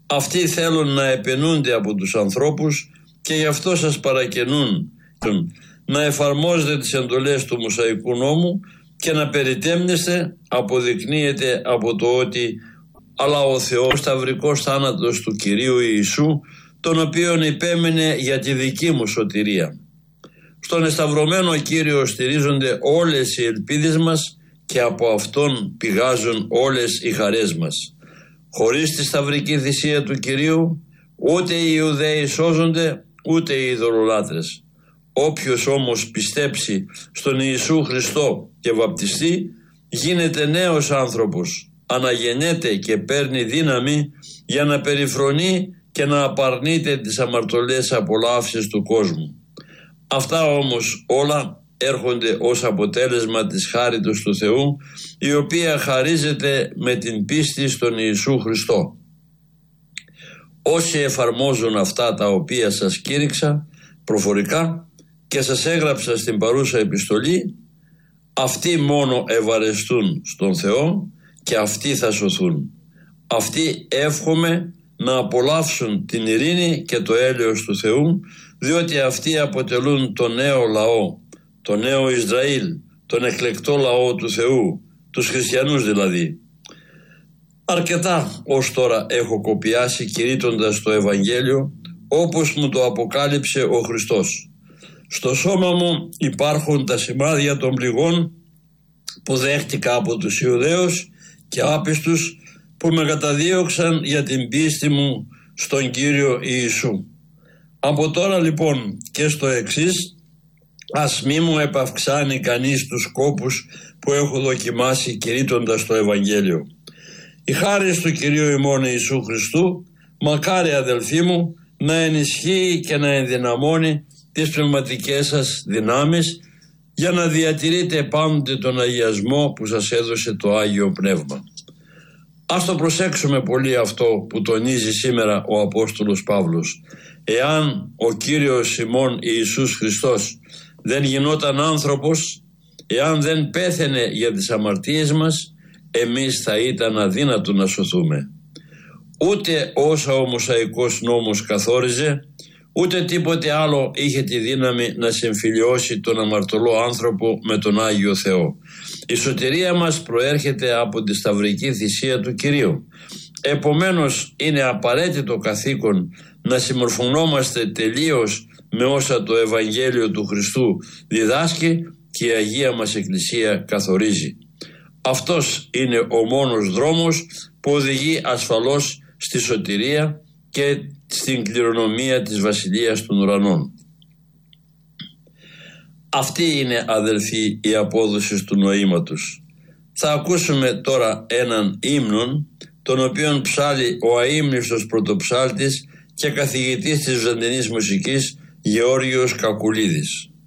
Αυτοί θέλουν να επαινούνται από τους ανθρώπους και γι' αυτό σας παρακαινούν να εφαρμόζετε τις εντολές του Μωσαϊκού νόμου και να περιτέμνεστε. Αποδεικνύεται από το ότι αλλά ο Θεός σταυρικός θάνατος του Κυρίου Ιησού, τον οποίον υπέμενε για τη δική μου σωτηρία. Στον εσταυρωμένο Κύριο στηρίζονται όλες οι ελπίδες μας και από Αυτόν πηγάζουν όλες οι χαρές μας. Χωρίς τη σταυρική θυσία του Κυρίου ούτε οι Ιουδαίοι σώζονται ούτε οι ειδωλολάτρες. Όποιος όμως πιστέψει στον Ιησού Χριστό και βαπτιστεί γίνεται νέος άνθρωπος, αναγεννέται και παίρνει δύναμη για να περιφρονεί και να απαρνείται τις αμαρτωλές απολαύσεις του κόσμου. Αυτά όμως όλα έρχονται ως αποτέλεσμα της χάριτος του Θεού, η οποία χαρίζεται με την πίστη στον Ιησού Χριστό. Όσοι εφαρμόζουν αυτά τα οποία σας κήρυξα προφορικά και σας έγραψα στην παρούσα επιστολή, αυτοί μόνο ευαρεστούν στον Θεό και αυτοί θα σωθούν. Αυτοί εύχομαι να απολαύσουν την ειρήνη και το έλεος του Θεού, διότι αυτοί αποτελούν το νέο λαό, το νέο Ισραήλ, τον εκλεκτό λαό του Θεού, τους χριστιανούς δηλαδή. Αρκετά ως τώρα έχω κοπιάσει κηρύττοντας το Ευαγγέλιο όπως μου το αποκάλυψε ο Χριστός. Στο σώμα μου υπάρχουν τα σημάδια των πληγών που δέχτηκα από τους Ιουδαίους και άπιστους που με καταδίωξαν για την πίστη μου στον Κύριο Ιησού. Από τώρα λοιπόν και στο εξής, ας μη μου επαυξάνει κανείς τους σκόπους που έχω δοκιμάσει κηρύττοντας το Ευαγγέλιο. Η χάρις του Κυρίου ημών Ιησού Χριστού, μακάρι αδελφοί μου, να ενισχύει και να ενδυναμώνει τις πνευματικές σας δυνάμεις για να διατηρείτε πάντοτε τον αγιασμό που σας έδωσε το Άγιο Πνεύμα. Ας το προσέξουμε πολύ αυτό που τονίζει σήμερα ο Απόστολος Παύλος. Εάν ο Κύριος ημών Ιησούς Χριστός δεν γινόταν άνθρωπος, εάν δεν πέθαινε για τις αμαρτίες μας, εμείς θα ήταν αδύνατο να σωθούμε. Ούτε όσα ο Μωσαϊκός νόμος καθόριζε, ούτε τίποτε άλλο είχε τη δύναμη να συμφιλιώσει τον αμαρτωλό άνθρωπο με τον Άγιο Θεό. Η σωτηρία μας προέρχεται από τη σταυρική θυσία του Κυρίου. Επομένως είναι απαραίτητο καθήκον να συμμορφωνόμαστε τελείως με όσα το Ευαγγέλιο του Χριστού διδάσκει και η Αγία μας Εκκλησία καθορίζει. Αυτός είναι ο μόνος δρόμος που οδηγεί ασφαλώς στη σωτηρία και στην κληρονομία της Βασιλείας των Ουρανών. Αυτή είναι, αδελφοί, η απόδοση του νοήματος. Θα ακούσουμε τώρα έναν ύμνον, τον οποίον ψάλει ο αείμνηστος πρωτοψάλτης και καθηγητής της βυζαντινής μουσικής Γεώργιος Κακουλίδης.